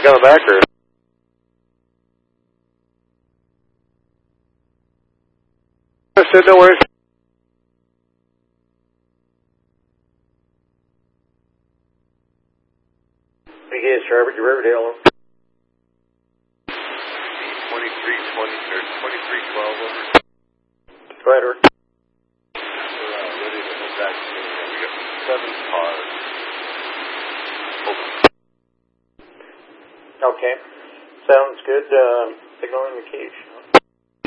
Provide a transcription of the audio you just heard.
coming back, or? I said no worries. Again, Sharp, your Riverdale. 2312 over. Go ahead, Rick. We're ready to head back to we got 7 cars. Okay. Sounds good. Signaling the cage.